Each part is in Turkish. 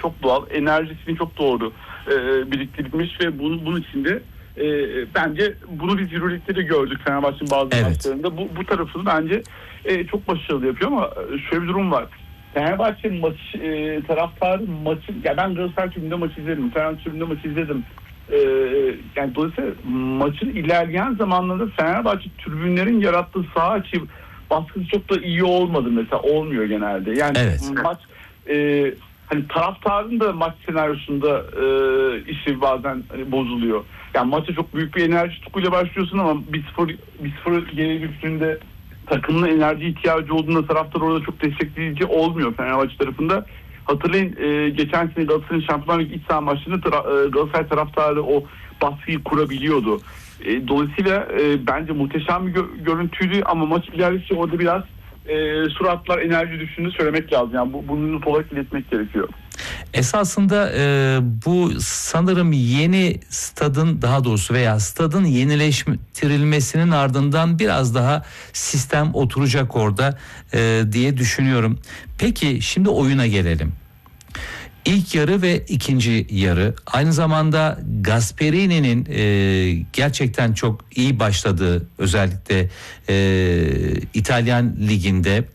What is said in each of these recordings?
çok doğal. Enerjisini çok doğru biriktirmiş ve bunun içinde bence bunu biz Euroleague'de de gördük Fenerbahçe'nin bazı maçlarında. Bu tarafını bence çok başarılı yapıyor ama şöyle bir durum var. Fenerbahçe taraftarı maçı, ya ben Galatasaray tribünde maç izledim, Fenerbahçe tribünde maç izledim. Yani dolayısıyla maçın ilerleyen zamanlarında Fenerbahçe tribünlerin yarattığı saha içi baskısı çok da iyi olmadı mesela, olmuyor genelde. Yani maç hani taraftarın da maç senaryosunda işi bazen bozuluyor. Yani maça çok büyük bir enerji tutkuyla başlıyorsun ama 1-0 geri düştüğünde takımın enerji ihtiyacı olduğunda taraftar orada çok destekleyici olmuyor Fenerbahçe tarafında. Hatırlayın geçen sene Galatasaray'ın Şampiyonlar Ligi iç saha maçlarında Galatasaray taraftarı o baskıyı kurabiliyordu. Dolayısıyla bence muhteşem bir görüntüydü ama maç ilerledikçe orada biraz suratlar enerji düştüğünü söylemek lazım. Yani bunu not olarak iletmek gerekiyor. Esasında bu sanırım yeni stadın, daha doğrusu veya stadın yenileştirilmesinin ardından biraz daha sistem oturacak orada diye düşünüyorum. Peki şimdi oyuna gelelim. İlk yarı ve ikinci yarı, aynı zamanda Gasperini'nin gerçekten çok iyi başladığı, özellikle İtalyan liginde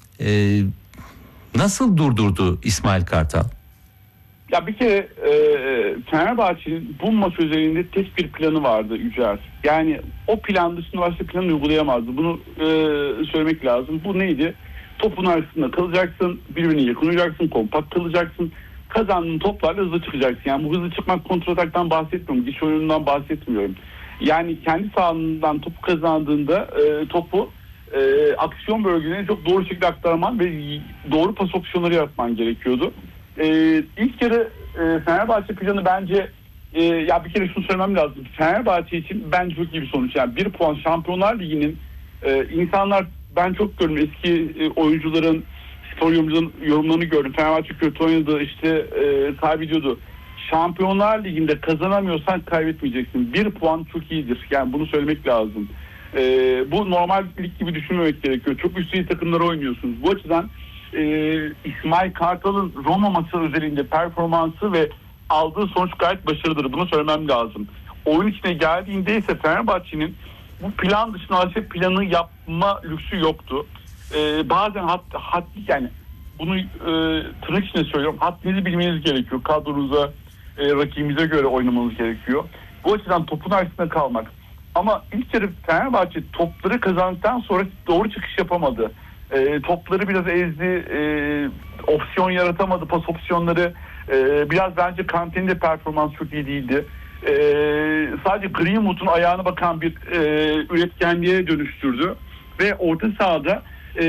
nasıl durdurdu İsmail Kartal? Ya bir kere Fenerbahçe'nin bu maç üzerinde tek bir planı vardı Yücel. Yani o plan dışında başka planı uygulayamazdı. Bunu söylemek lazım. Bu neydi? Topun arasında kalacaksın, birbirine yakın olacaksın, kompakt kalacaksın. Kazandığın toplarla hızlı çıkacaksın. Yani bu hızlı çıkmak kontrataktan bahsetmiyorum. Diş oyunundan bahsetmiyorum. Yani kendi sahanından topu kazandığında topu aksiyon bölgelerine çok doğru şekilde aktarman ve doğru pas opsiyonları yapman gerekiyordu. İlk yarı Fenerbahçe planı bence ya bir kere şunu söylemem lazım. Fenerbahçe için bence çok iyi bir sonuç. Yani 1 puan Şampiyonlar Ligi'nin insanlar, ben çok gördüm eski oyuncuların, spor yorumlarını gördüm. Fenerbahçe kötü oynadı, işte kaybediyordu. Şampiyonlar Ligi'nde kazanamıyorsan kaybetmeyeceksin. 1 puan çok iyidir. Yani bunu söylemek lazım. Bu normal lig gibi düşünmemek gerekiyor. Çok üst düzey takımlara oynuyorsunuz. Bu açıdan İsmail Kartal'ın Roma maçı özelinde performansı ve aldığı sonuç gayet başarılıdır. Bunu söylemem lazım. Oyun içine geldiğinde ise Fenerbahçe'nin bu plan dışında planı yapma lüksü yoktu. Bazen yani bunu tırnak içinde söylüyorum. Haddinizi bilmeniz gerekiyor. Kadronuza, rakibimize göre oynamanız gerekiyor. Bu açıdan topun arasında kalmak. Ama ilk yarı Fenerbahçe topları kazandıktan sonra doğru çıkış yapamadı. Topları biraz ezdi, opsiyon yaratamadı, pas opsiyonları. Biraz bence Kante'nin de performansı çok iyi değildi. Sadece Greenwood'un ayağına bakan bir üretkenliğe dönüştürdü. Ve orta sahada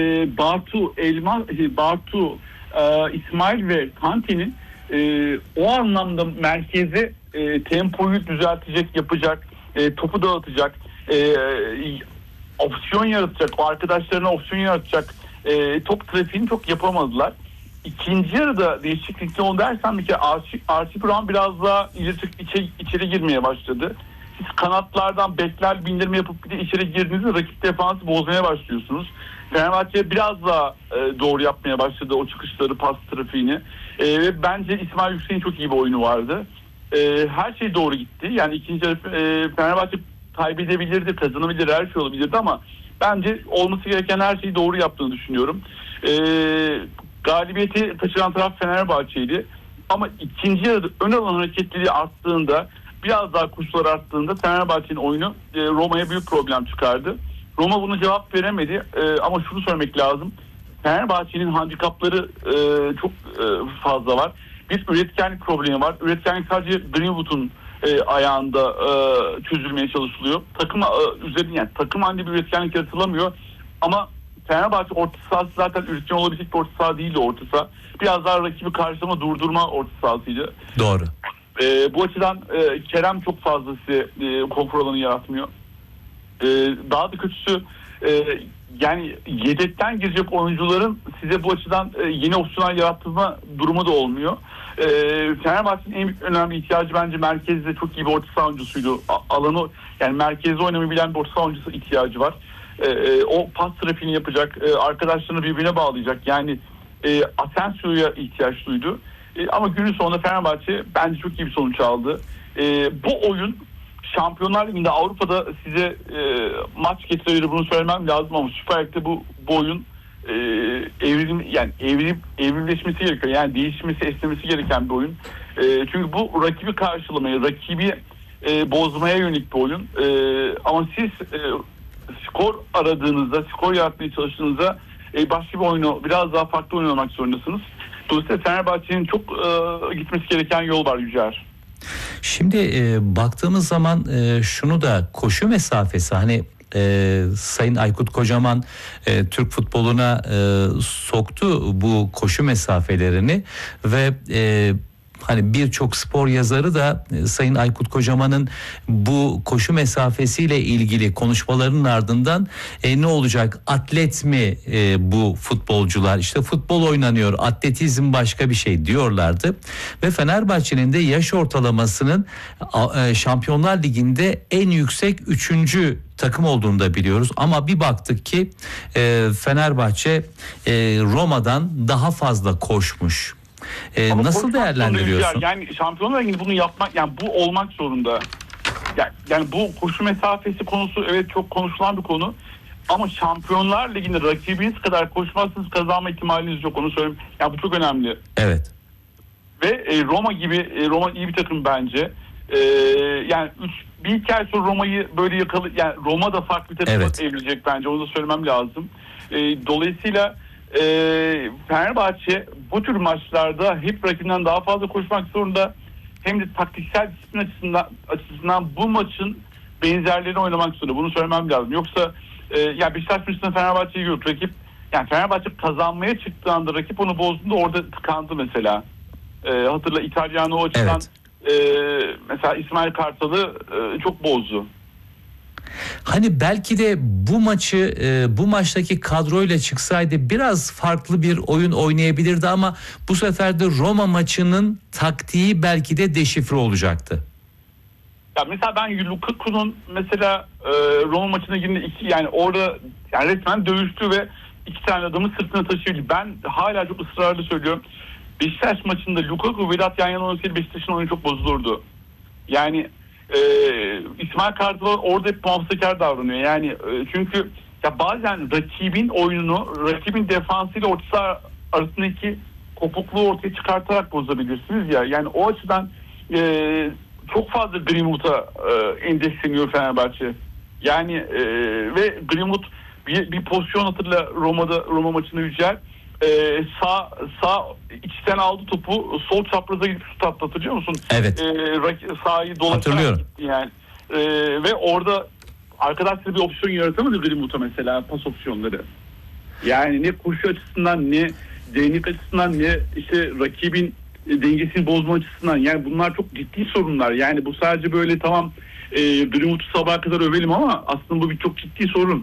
Bartu, İsmail ve Kante'nin o anlamda merkeze tempoyu düzeltecek, yapacak, topu dağıtacak, opsiyon yaratacak, o arkadaşlarına opsiyon yaratacak top trafiğini çok yapamadılar. İkinci yarıda değişiklikte onu dersen bir kere Archie Brown biraz daha içeri girmeye başladı. Siz kanatlardan bekler bindirme yapıp bir de içeri girdiğinizde rakip defansı bozmaya başlıyorsunuz. Fenerbahçe biraz daha doğru yapmaya başladı o çıkışları, pas trafiğini. Ve bence İsmail Yüksek'in çok iyi bir oyunu vardı. Her şey doğru gitti. Yani ikinci yarı Fenerbahçe kaybedebilirdi, kazanabilir, her şey olabilirdi ama bence olması gereken her şeyi doğru yaptığını düşünüyorum. Galibiyeti taşıran taraf Fenerbahçe'ydi. Ama ikinci yarıda ön alan hareketliliği arttığında, biraz daha koşular arttığında Fenerbahçe'nin oyunu Roma'ya büyük problem çıkardı. Roma buna cevap veremedi. Ama şunu söylemek lazım. Fenerbahçe'nin handikapları çok fazla var. Bir üretkenlik problemi var. Üretkenlik sadece Greenwood'un ayağında çözülmeye çalışılıyor. Takım üzerinde, yani takım halinde bir üretkenlik yaratılamıyor. Ama Fenerbahçe orta sahası zaten üretken olabilecek bir orta saha değildi orta saha. Biraz daha rakibi karşılama, durdurma orta sahasıydı. Doğru. Bu açıdan Kerem çok fazla size konfor alanı yaratmıyor. Daha da kötüsü yani yedekten girecek oyuncuların size bu açıdan yeni opsiyonel yarattırma durumu da olmuyor. Fenerbahçe'nin en önemli ihtiyacı bence merkezde çok iyi bir orta saha oyuncusuydu. Alanı, yani merkezde oynamayı bilen bir orta saha oyuncusu ihtiyacı var. O pas trafiğini yapacak, arkadaşlarını birbirine bağlayacak. Yani Asensio'ya ihtiyaç duydu. Ama günün sonunda Fenerbahçe bence çok iyi bir sonuç aldı. Bu oyun Şampiyonlar Ligi'nde, Avrupa'da size maç getirebilir, bunu söylemem lazım ama Süper Lig'de bu oyun evrimleşmesi gerekiyor. Yani değişmesi, esnemesi gereken bir oyun. Çünkü bu rakibi karşılamaya, rakibi bozmaya yönelik bir oyun. Ama siz skor aradığınızda, skor yaratmaya çalıştığınızda başka bir oyunu, biraz daha farklı oynamak zorundasınız. Dolayısıyla Fenerbahçe'nin çok gitmesi gereken yol var Yücel. Şimdi baktığımız zaman şunu da, koşu mesafesi, hani Sayın Aykut Kocaman Türk futboluna soktu bu koşu mesafelerini ve hani birçok spor yazarı da Sayın Aykut Kocaman'ın bu koşu mesafesiyle ilgili konuşmalarının ardından ne olacak, atlet mi bu futbolcular, işte futbol oynanıyor, atletizm başka bir şey diyorlardı ve Fenerbahçe'nin de yaş ortalamasının Şampiyonlar Ligi'nde en yüksek 3. takım olduğunu da biliyoruz ama bir baktık ki Fenerbahçe Roma'dan daha fazla koşmuş. Nasıl değerlendiriyorsun? Yani Şampiyonlar Ligi'nde bunu yapmak, yani bu olmak zorunda. Yani bu koşu mesafesi konusu evet çok konuşulan bir konu. Ama Şampiyonlar Ligi'nde rakibiniz kadar koşmazsanız kazanma ihtimaliniz yok, onu söyleyeyim. Yani bu çok önemli. Evet. Ve Roma iyi bir takım bence. Yani bir iki ay sonra Roma'yı böyle yani Roma da farklı bir takıma evrilecek bence. Onu da söylemem lazım. Dolayısıyla Fenerbahçe bu tür maçlarda hep rakibinden daha fazla koşmak zorunda. Hem de taktiksel disiplin açısından bu maçın benzerlerini oynamak zorunda. Bunu söylemem lazım. Yoksa yani Beşiktaş maçında Fenerbahçe'yi gördük. Rakip, yani Fenerbahçe kazanmaya çıktığı anda rakip onu bozduğunda orada tıkandı mesela. Hatırla, İtalyan o açıdan mesela İsmail Kartal'ı çok bozdu. Hani belki de bu maçı bu maçtaki kadroyla çıksaydı biraz farklı bir oyun oynayabilirdi ama bu sefer de Roma maçının taktiği belki de deşifre olacaktı. Ya mesela ben Lukaku'nun mesela Roma maçına girdiğinde yani orada yani resmen dövüştü ve 2 tane adamı sırtına taşıyordu. Ben hala çok ısrarlı söylüyorum. Beşiktaş maçında Lukaku, Vedat yan yana oynasaydı Beşiktaş'ın oyunu çok bozulurdu. Yani İsmail Kartal orada hep muhafazakar davranıyor. Yani çünkü ya bazen rakibin oyununu, rakibin defansıyla orta saha arasındaki kopukluğu ortaya çıkartarak bozabilirsiniz ya. Yani o açıdan çok fazla Greenwood'a endeksleniyor Fenerbahçe. Yani ve Greenwood bir pozisyon hatırla Roma maçında Yücel. Sağ içten aldı topu, sol çapraza gidip şut attı, hatırlıyor musun? Evet. Sahayı dolaşarak gitti yani. Ve orada arkadaşlar bir opsiyon yaratamadı Greenwood'a mesela, pas opsiyonları. Yani ne koşu açısından, ne derinlik açısından, ne işte rakibin dengesini bozma açısından, yani bunlar çok ciddi sorunlar. Yani bu sadece böyle tamam Greenwood'u sabaha kadar övelim ama aslında bu bir çok ciddi sorun.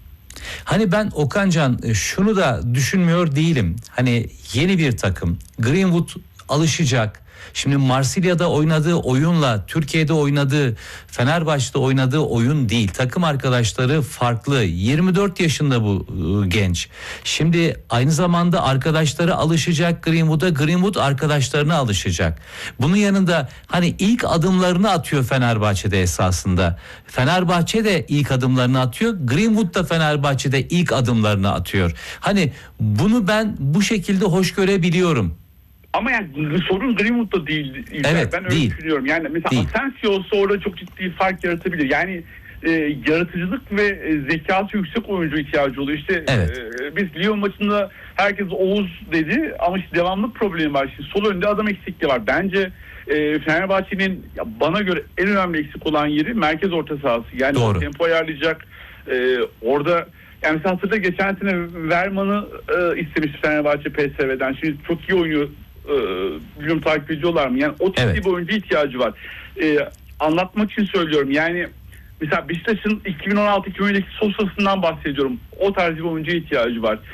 Hani ben Okancan şunu da düşünmüyor değilim. Hani yeni bir takım, Greenwood alışacak. Şimdi Marsilya'da oynadığı oyunla Türkiye'de oynadığı, Fenerbahçe'de oynadığı oyun değil. Takım arkadaşları farklı. 24 yaşında bu genç. Şimdi aynı zamanda arkadaşları alışacak Greenwood'a, Greenwood arkadaşlarına alışacak. Bunun yanında hani ilk adımlarını atıyor Fenerbahçe'de esasında. Fenerbahçe de ilk adımlarını atıyor. Greenwood da Fenerbahçe'de ilk adımlarını atıyor. Hani bunu ben bu şekilde hoş görebiliyorum. Ama yani sorun Greenwood'da değil. Evet, ben öyle düşünüyorum. Yani mesela Asensio olsa orada çok ciddi fark yaratabilir. Yani yaratıcılık ve zekası yüksek oyuncu ihtiyacı oluyor. İşte biz Lyon maçında herkes Oğuz dedi ama işte devamlılık problemi var. Şimdi sol önde adam eksikliği var. Bence Fenerbahçe'nin bana göre en önemli eksik olan yeri merkez orta sahası. Yani tempo ayarlayacak. Orada yani mesela hatırla geçen sene Verman'ı istemişti Fenerbahçe PSV'den. Şimdi çok iyi oynuyor. Bilmiyorum takip ediyorlar mı? Yani o tip bir oyuncu ihtiyacı var. Anlatmak için söylüyorum. Yani mesela Beşiktaş'ın 2016-2017'deki Sosa'sından bahsediyorum. O tarz bir oyuncuya ihtiyacı var.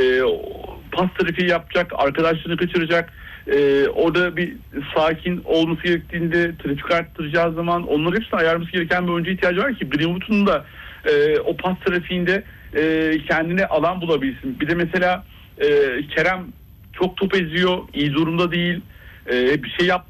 Pas trafiği yapacak, arkadaşlarını kaçıracak. Orada bir sakin olması gerektiğinde, trafik arttıracağı zaman onları hepsini ayarlaması gereken bir oyuncuya ihtiyacı var ki Greenwood'un da o pas trafiğinde kendine alan bulabilsin. Bir de mesela Kerem çok top eziyor, iyi durumda değil. bir şey